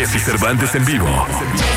Jesse Cervantes en vivo.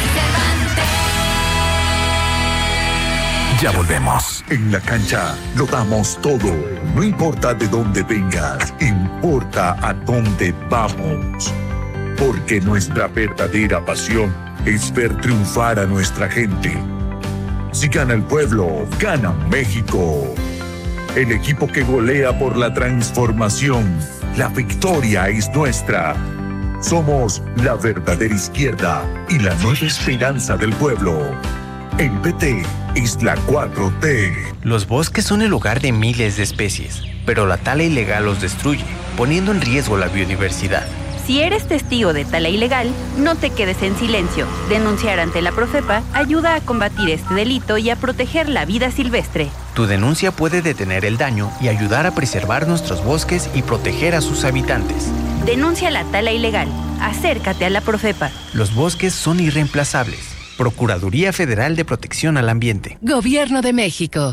Ya volvemos. En la cancha lo damos todo. No importa de dónde vengas, importa a dónde vamos. Porque nuestra verdadera pasión es ver triunfar a nuestra gente. Si gana el pueblo, gana México. El equipo que golea por la transformación. La victoria es nuestra. Somos la verdadera izquierda y la nueva esperanza del pueblo. El PT es la 4T. Los bosques son el hogar de miles de especies, pero la tala ilegal los destruye, poniendo en riesgo la biodiversidad. Si eres testigo de tala ilegal, no te quedes en silencio. Denunciar ante la Profepa ayuda a combatir este delito y a proteger la vida silvestre. Tu denuncia puede detener el daño y ayudar a preservar nuestros bosques y proteger a sus habitantes. Denuncia la tala ilegal. Acércate a la Profepa. Los bosques son irreemplazables. Procuraduría Federal de Protección al Ambiente. Gobierno de México.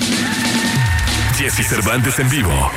Jesse Cervantes en vivo.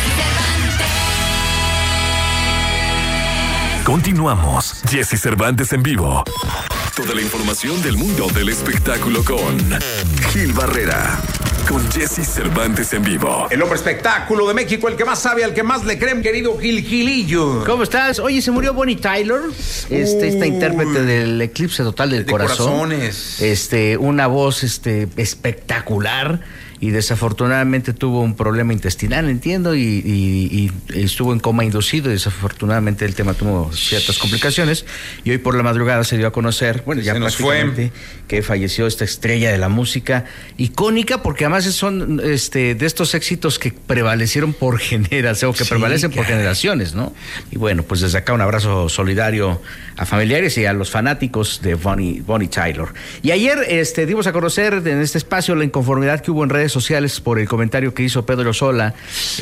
Continuamos. Jesse Cervantes en vivo. Toda la información del mundo del espectáculo con Gil Barrera. Con Jesse Cervantes en vivo. El hombre espectáculo de México, el que más sabe, al que más le creen, querido Gilillo. ¿Cómo estás? Oye, se murió Bonnie Tyler, esta intérprete del Eclipse Total del Corazón. Corazones. Una voz espectacular. Y desafortunadamente tuvo un problema intestinal, entiendo, y estuvo en coma inducido, y desafortunadamente el tema tuvo ciertas complicaciones, y hoy por la madrugada se dio a conocer, bueno, ya prácticamente, que falleció esta estrella de la música, icónica, porque además son de estos éxitos que prevalecieron por generaciones, o que prevalecen por generaciones, ¿no? Y bueno, pues desde acá un abrazo solidario a familiares y a los fanáticos de Bonnie Tyler. Y ayer dimos a conocer en este espacio la inconformidad que hubo en redes sociales por el comentario que hizo Pedro Sola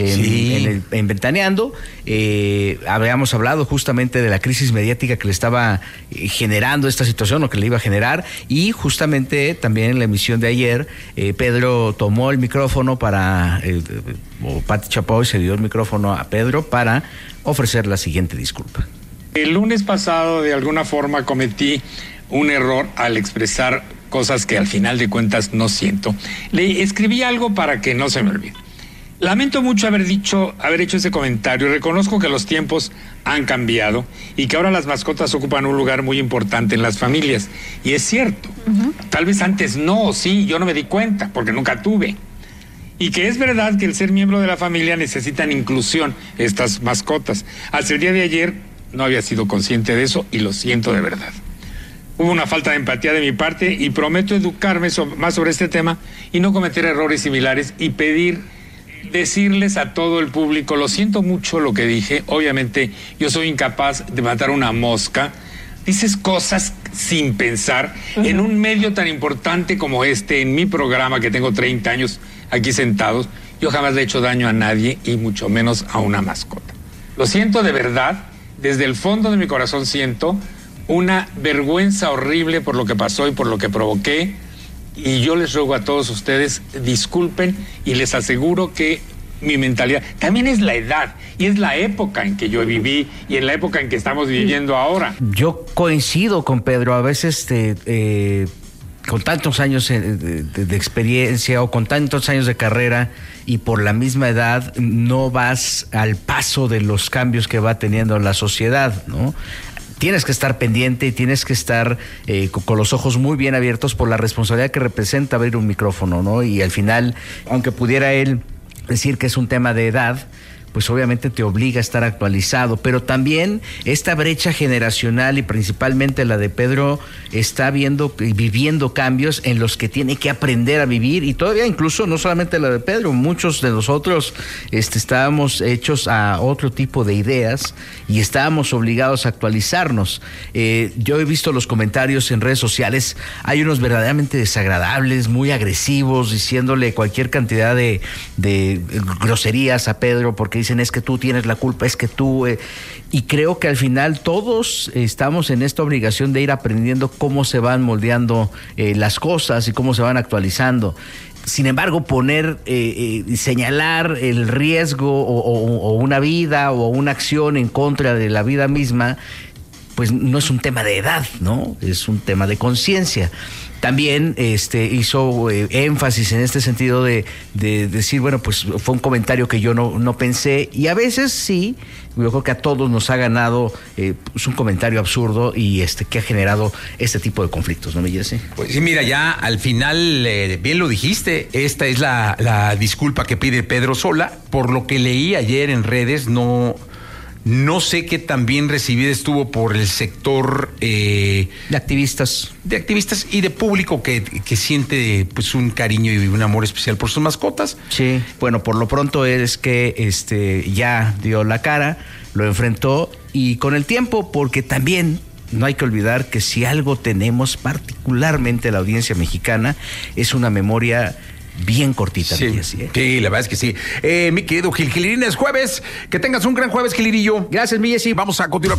en Ventaneando. Habíamos hablado justamente de la crisis mediática que le estaba generando esta situación, o que le iba a generar, y justamente también en la emisión de ayer Pedro tomó el micrófono o Pati Chapoy se dio el micrófono a Pedro para ofrecer la siguiente disculpa. El lunes pasado, de alguna forma, cometí un error al expresar cosas que al final de cuentas no siento. Le escribí algo para que no se me olvide. Lamento mucho haber hecho ese comentario. Reconozco que los tiempos han cambiado y que ahora las mascotas ocupan un lugar muy importante en las familias. Y es cierto. Tal vez antes no, sí, yo no me di cuenta porque nunca tuve. Y que es verdad que el ser miembro de la familia necesitan inclusión, estas mascotas. Hasta el día de ayer no había sido consciente de eso y lo siento de verdad. Hubo una falta de empatía de mi parte y prometo educarme más sobre este tema y no cometer errores similares y decirles a todo el público, lo siento mucho lo que dije, obviamente yo soy incapaz de matar una mosca. Dices cosas sin pensar en un medio tan importante como en mi programa, que tengo 30 años aquí sentados. Yo jamás le he hecho daño a nadie y mucho menos a una mascota. Lo siento de verdad, desde el fondo de mi corazón siento una vergüenza horrible por lo que pasó y por lo que provoqué, y yo les ruego a todos ustedes, disculpen, y les aseguro que mi mentalidad también es la edad y es la época en que yo viví y en la época en que estamos viviendo ahora. Yo coincido con Pedro, a veces con tantos años de experiencia o con tantos años de carrera y por la misma edad no vas al paso de los cambios que va teniendo la sociedad, ¿no? Tienes que estar pendiente y tienes que estar con los ojos muy bien abiertos por la responsabilidad que representa abrir un micrófono, ¿no? Y al final, aunque pudiera él decir que es un tema de edad, pues obviamente te obliga a estar actualizado, pero también esta brecha generacional y principalmente la de Pedro está viviendo cambios en los que tiene que aprender a vivir, y todavía incluso no solamente la de Pedro, muchos de nosotros estábamos hechos a otro tipo de ideas y estábamos obligados a actualizarnos. Yo he visto los comentarios en redes sociales, hay unos verdaderamente desagradables, muy agresivos, diciéndole cualquier cantidad de groserías a Pedro porque dicen es que tú tienes la culpa, es que tú... y creo que al final todos estamos en esta obligación de ir aprendiendo cómo se van moldeando las cosas y cómo se van actualizando. Sin embargo, señalar el riesgo o una vida o una acción en contra de la vida misma, pues no es un tema de edad, ¿no? Es un tema de conciencia. También hizo énfasis en este sentido de decir, bueno, pues fue un comentario que yo no pensé, y a veces sí, yo creo que a todos nos ha ganado pues un comentario absurdo y que ha generado este tipo de conflictos, ¿no, Jesse? Pues sí, mira, ya al final, bien lo dijiste, esta es la disculpa que pide Pedro Sola. Por lo que leí ayer en redes, no sé qué tan bien recibida estuvo por el sector de activistas y de público que siente pues un cariño y un amor especial por sus mascotas. Sí, bueno, por lo pronto es que ya dio la cara, lo enfrentó, y con el tiempo, porque también no hay que olvidar que si algo tenemos, particularmente la audiencia mexicana, es una memoria bien cortita. Sí, sí, la verdad es que sí. Mi querido Gil Gilirín, es jueves. Que tengas un gran jueves, Gilirillo. Gracias, mi Jessy. Vamos a continuar.